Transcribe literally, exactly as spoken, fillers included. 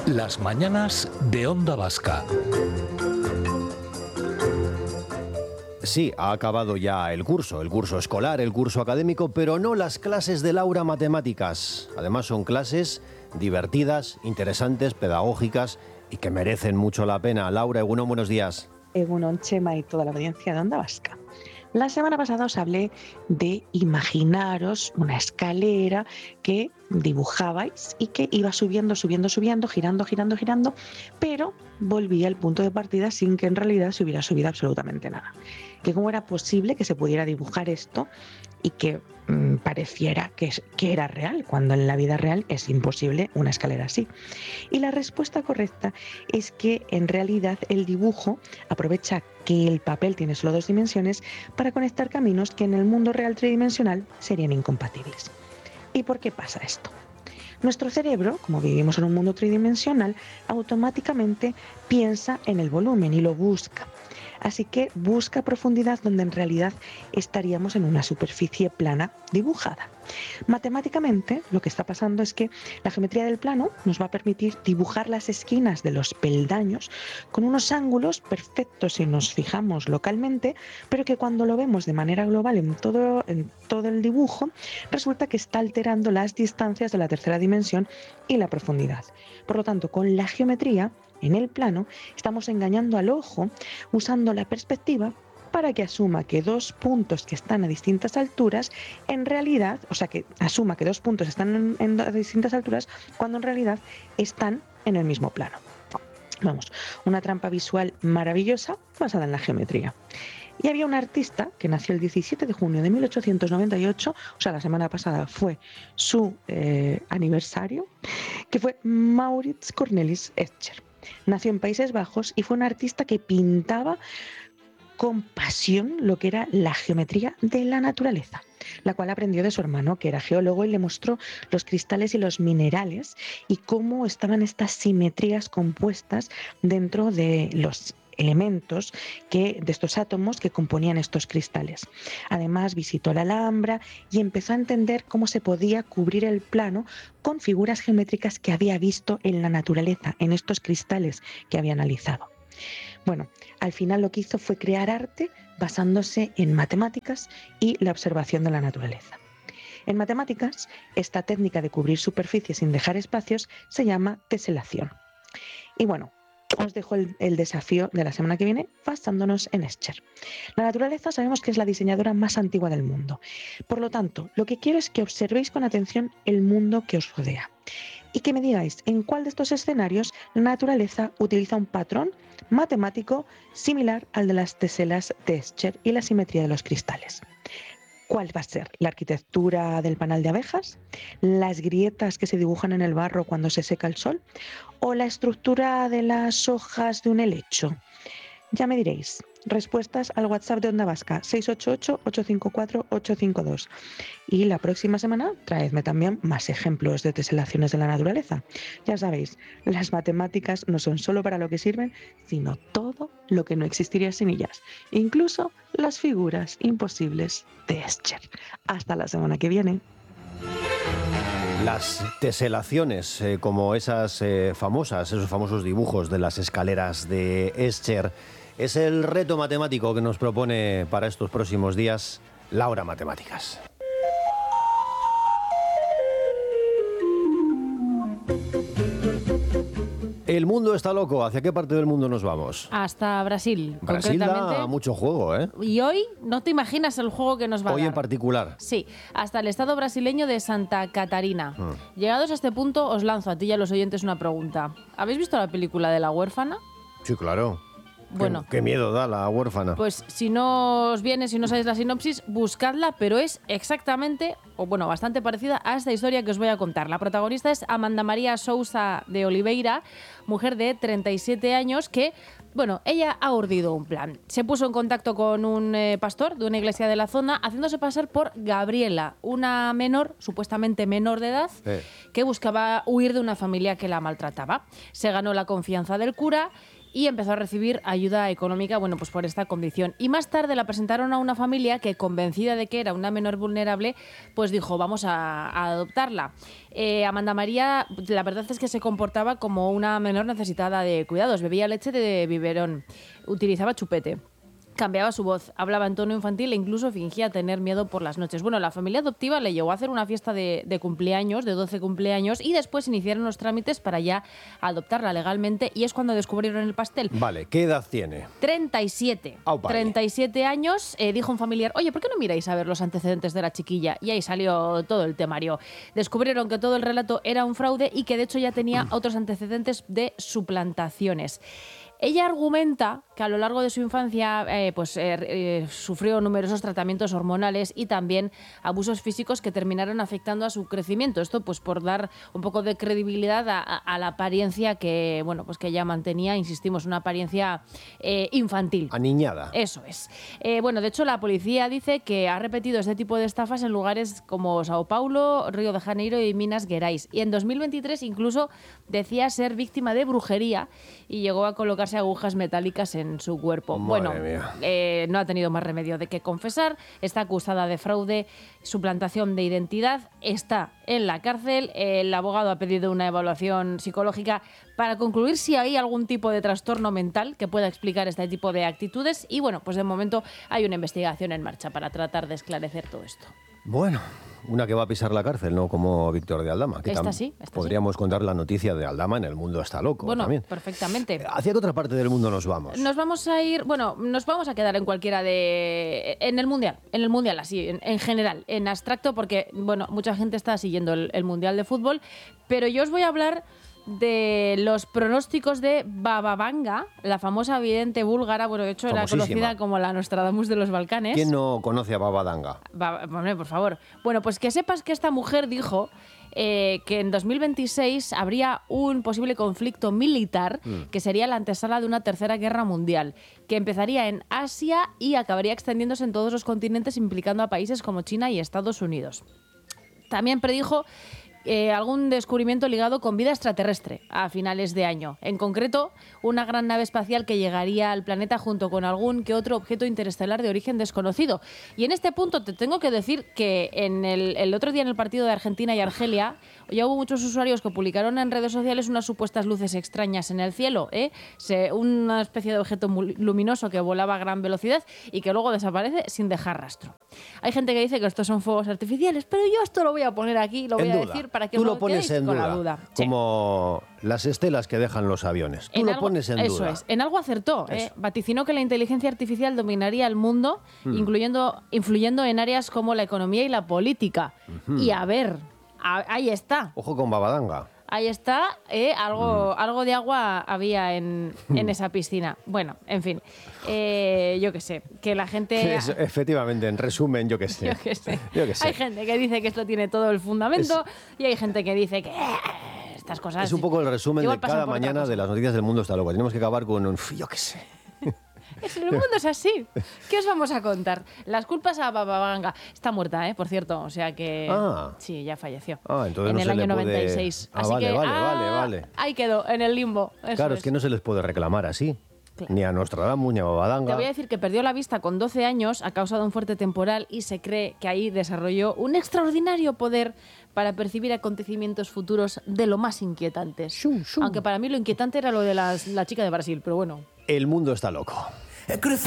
Las mañanas de Onda Vasca. Sí, ha acabado ya el curso, el curso escolar, el curso académico, pero no las clases de Laura Matemáticas. Además son clases divertidas, interesantes, pedagógicas y que merecen mucho la pena. Laura, Egunon, buenos días. Egunon, Chema y toda la audiencia de Onda Vasca. La semana pasada os hablé de imaginaros una escalera que dibujabais y que iba subiendo, subiendo, subiendo, girando, girando, girando, pero volvía al punto de partida sin que en realidad se hubiera subido absolutamente nada. Que cómo era posible que se pudiera dibujar esto y que mmm, pareciera que, que era real, cuando en la vida real es imposible una escalera así. Y la respuesta correcta es que en realidad el dibujo aprovecha que el papel tiene solo dos dimensiones para conectar caminos que en el mundo real tridimensional serían incompatibles. ¿Y por qué pasa esto? Nuestro cerebro, como vivimos en un mundo tridimensional, automáticamente piensa en el volumen y lo busca. Así que busca profundidad donde en realidad estaríamos en una superficie plana dibujada. Matemáticamente, lo que está pasando es que la geometría del plano nos va a permitir dibujar las esquinas de los peldaños con unos ángulos perfectos si nos fijamos localmente, pero que cuando lo vemos de manera global en todo, en todo el dibujo, resulta que está alterando las distancias de la tercera dimensión y la profundidad. Por lo tanto, con la geometría en el plano, estamos engañando al ojo usando la perspectiva para que asuma que dos puntos que están a distintas alturas, en realidad, o sea, que asuma que dos puntos están en, en a distintas alturas, cuando en realidad están en el mismo plano. Vamos, una trampa visual maravillosa basada en la geometría. Y había un artista que nació el diecisiete de junio de mil ochocientos noventa y ocho, o sea, la semana pasada fue su eh, aniversario, que fue Maurits Cornelis Escher. Nació en Países Bajos y fue un artista que pintaba con pasión lo que era la geometría de la naturaleza, la cual aprendió de su hermano, que era geólogo, y le mostró los cristales y los minerales y cómo estaban estas simetrías compuestas dentro de los elementos que, de estos átomos que componían estos cristales. Además, visitó la Alhambra y empezó a entender cómo se podía cubrir el plano con figuras geométricas que había visto en la naturaleza, en estos cristales que había analizado. Bueno, al final lo que hizo fue crear arte basándose en matemáticas y la observación de la naturaleza. En matemáticas, esta técnica de cubrir superficies sin dejar espacios se llama teselación. Y bueno, os dejo el, el desafío de la semana que viene basándonos en Escher. La naturaleza sabemos que es la diseñadora más antigua del mundo. Por lo tanto, lo que quiero es que observéis con atención el mundo que os rodea y que me digáis en cuál de estos escenarios la naturaleza utiliza un patrón matemático similar al de las teselas de Escher y la simetría de los cristales. ¿Cuál va a ser? ¿La arquitectura del panal de abejas? ¿Las grietas que se dibujan en el barro cuando se seca el sol? ¿O la estructura de las hojas de un helecho? Ya me diréis. Respuestas al WhatsApp de Onda Vasca, seis ocho ocho, ocho cinco cuatro, ocho cinco dos. Y la próxima semana traedme también más ejemplos de teselaciones de la naturaleza. Ya sabéis, las matemáticas no son solo para lo que sirven, sino todo lo que no existiría sin ellas. Incluso las figuras imposibles de Escher. Hasta la semana que viene. Las teselaciones, eh, como esas eh, famosas, esos famosos dibujos de las escaleras de Escher, es el reto matemático que nos propone para estos próximos días Laura Matemáticas. El mundo está loco. ¿Hacia qué parte del mundo nos vamos? Hasta Brasil. Brasil da mucho juego, ¿eh? Y hoy no te imaginas el juego que nos va a dar. Hoy en particular. Sí, hasta el estado brasileño de Santa Catarina. Hmm. Llegados a este punto, os lanzo a ti y a los oyentes una pregunta. ¿Habéis visto la película de La huérfana? Sí, claro. Bueno, qué, qué miedo da La huérfana. Pues si no os viene, si no sabéis la sinopsis, buscadla, pero es exactamente, o bueno, bastante parecida a esta historia que os voy a contar. La protagonista es Amanda María Sousa de Oliveira, mujer de treinta y siete años que, bueno, ella ha urdido un plan. Se puso en contacto con un eh, pastor de una iglesia de la zona, haciéndose pasar por Gabriela, una menor, supuestamente menor de edad, eh. que buscaba huir de una familia que la maltrataba. Se ganó la confianza del cura y empezó a recibir ayuda económica, bueno, pues por esta condición. Y más tarde la presentaron a una familia que, convencida de que era una menor vulnerable, pues dijo, vamos a, a adoptarla. Eh, Amanda María, la verdad es que se comportaba como una menor necesitada de cuidados, bebía leche de biberón, utilizaba chupete. Cambiaba su voz, hablaba en tono infantil e incluso fingía tener miedo por las noches. Bueno, la familia adoptiva le llevó a hacer una fiesta de, de cumpleaños, de doce cumpleaños, y después iniciaron los trámites para ya adoptarla legalmente, y es cuando descubrieron el pastel. Vale, ¿qué edad tiene? treinta y siete. Oh, vale. treinta y siete años, eh, dijo un familiar, oye, ¿por qué no miráis a ver los antecedentes de la chiquilla? Y ahí salió todo el temario. Descubrieron que todo el relato era un fraude y que de hecho ya tenía otros antecedentes de suplantaciones. Ella argumenta que a lo largo de su infancia eh, pues, eh, eh, sufrió numerosos tratamientos hormonales y también abusos físicos que terminaron afectando a su crecimiento. Esto pues por dar un poco de credibilidad a, a la apariencia que, bueno, pues que ella mantenía, insistimos, una apariencia eh, infantil. Aniñada. Eso es. Eh, bueno, de hecho la policía dice que ha repetido este tipo de estafas en lugares como Sao Paulo, Río de Janeiro y Minas Gerais. Y en dos mil veintitrés incluso decía ser víctima de brujería y llegó a colocar agujas metálicas en su cuerpo. Madre bueno, mía. Eh, no ha tenido más remedio de que confesar, está acusada de fraude, suplantación de identidad, está en la cárcel, el abogado ha pedido una evaluación psicológica para concluir si hay algún tipo de trastorno mental que pueda explicar este tipo de actitudes y bueno, pues de momento hay una investigación en marcha para tratar de esclarecer todo esto. Bueno, una que va a pisar la cárcel, no como Víctor de Aldama. Que esta sí, esta podríamos sí. contar la noticia de Aldama en El Mundo está loco. Bueno, también. perfectamente. ¿Hacia qué otra parte del mundo nos vamos? Nos vamos a ir, bueno, nos vamos a quedar en cualquiera de... En el Mundial, en el Mundial, así, en, en general, en abstracto, porque, bueno, mucha gente está siguiendo el, el Mundial de fútbol, pero yo os voy a hablar de los pronósticos de Baba Vanga, la famosa vidente búlgara, bueno, de hecho era conocida como la Nostradamus de los Balcanes. ¿Quién no conoce a Baba Vanga? Ba- hombre, por favor. Bueno, pues que sepas que esta mujer dijo eh, que en dos mil veintiséis habría un posible conflicto militar mm. que sería la antesala de una tercera guerra mundial, que empezaría en Asia y acabaría extendiéndose en todos los continentes, implicando a países como China y Estados Unidos. También predijo Eh, algún descubrimiento ligado con vida extraterrestre a finales de año. En concreto, una gran nave espacial que llegaría al planeta junto con algún que otro objeto interestelar de origen desconocido. Y en este punto te tengo que decir que en el, el otro día en el partido de Argentina y Argelia ya hubo muchos usuarios que publicaron en redes sociales unas supuestas luces extrañas en el cielo, ¿eh? Se, una especie de objeto luminoso que volaba a gran velocidad y que luego desaparece sin dejar rastro. Hay gente que dice que estos son fuegos artificiales, pero yo esto lo voy a poner aquí, lo voy a decir para que Tú os lo pones en con duda, la duda. Sí. Como las estelas que dejan los aviones. Tú En lo algo, pones en eso duda. es, en algo acertó. ¿eh? Vaticinó que la inteligencia artificial dominaría el mundo, Hmm. incluyendo, influyendo en áreas como la economía y la política. Uh-huh. Y a ver, a, ahí está. Ojo con Babadanga. Ahí está, ¿eh? algo, Mm. algo de agua había en, en esa piscina. Bueno, en fin, eh, yo qué sé, que la gente... Es, efectivamente, en resumen, yo qué sé. Yo qué sé. Yo qué sé. Hay gente que dice que esto tiene todo el fundamento es... y hay gente que dice que eh, estas cosas... Es un poco el resumen igual de pasan cada por otra mañana cosa. de las noticias del mundo está loco. Tenemos que acabar con un... Yo qué sé. Es, el mundo es así. ¿Qué os vamos a contar? Las culpas a Baba Vanga. Está muerta, ¿eh? Por cierto. O sea que... Ah. Sí, ya falleció. Ah, entonces en no el se año le puede- noventa y seis. Ah, Así vale, que, vale, ah, vale, vale. ahí quedó, en el limbo. Eso Claro, es es. que no se les puede reclamar así. Claro. Ni a Nostradamus, ni a Babadanga. Te voy a decir que perdió la vista con doce años a causa de un fuerte temporal y se cree que ahí desarrolló un extraordinario poder para percibir acontecimientos futuros de lo más inquietantes. Shum, shum. Aunque para mí lo inquietante era lo de las- la chica de Brasil, pero bueno. El mundo está loco. He cruzado